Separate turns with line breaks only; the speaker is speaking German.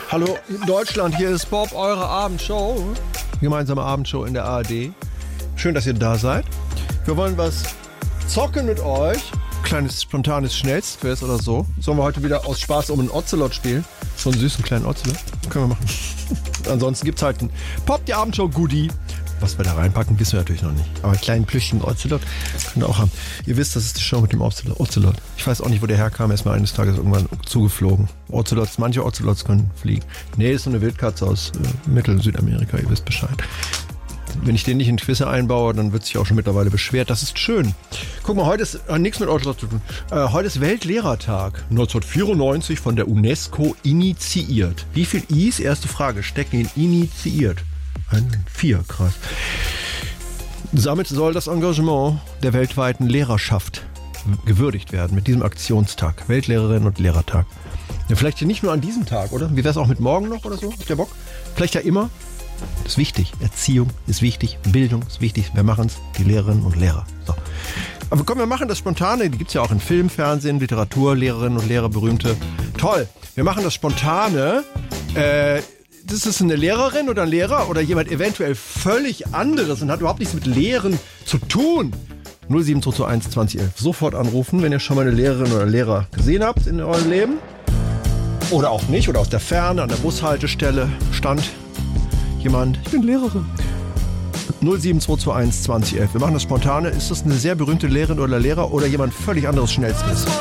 Hallo Deutschland, hier ist Bob, eure Abendshow. Gemeinsame Abendshow in der ARD. Schön, dass ihr da seid. Wir wollen was zocken mit euch. Kleines, spontanes Schnellstquiz oder so. Sollen wir heute wieder aus Spaß um einen Ocelot spielen? So einen süßen kleinen Ocelot. Können wir machen. Ansonsten gibt's halt ein Pop, die Abendshow Goodie. Was wir da reinpacken, wissen wir natürlich noch nicht. Aber einen kleinen plüschigen Ocelot können wir auch haben. Ihr wisst, das ist die Show mit dem Ocelot. Ich weiß auch nicht, wo der herkam. Er ist mal eines Tages irgendwann zugeflogen. Ocelots, manche Ocelots können fliegen. Nee, ist so eine Wildkatze aus Mittel- und Südamerika. Ihr wisst Bescheid. Wenn ich den nicht in Quizze einbaue, dann wird sich auch schon mittlerweile beschwert. Das ist schön. Guck mal, heute ist nichts mit Ocelot zu tun. Heute ist Weltlehrertag. 1994 von der UNESCO initiiert. Wie viel I's, erste Frage, stecken in initiiert? 4, krass. Damit soll das Engagement der weltweiten Lehrerschaft gewürdigt werden mit diesem Aktionstag. Weltlehrerinnen- und Lehrertag. Ja, vielleicht nicht nur an diesem Tag, oder? Wie wäre es auch mit morgen noch oder so? Habt ihr Bock? Vielleicht ja immer. Das ist wichtig. Erziehung ist wichtig. Bildung ist wichtig. Wir machen es, die Lehrerinnen und Lehrer. So. Aber komm, wir machen das Spontane. Die gibt es ja auch in Film, Fernsehen, Literatur, Lehrerinnen und Lehrer, berühmte. Toll. Wir machen das Spontane. Das ist eine Lehrerin oder ein Lehrer oder jemand eventuell völlig anderes und hat überhaupt nichts mit Lehren zu tun. 07221 2011. Sofort anrufen, wenn ihr schon mal eine Lehrerin oder Lehrer gesehen habt in eurem Leben. Oder auch nicht. Oder aus der Ferne, an der Bushaltestelle stand jemand. Ich bin Lehrerin. 07221 2011. Wir machen das Spontane. Ist das eine sehr berühmte Lehrerin oder Lehrer oder jemand völlig anderes Schnellstes?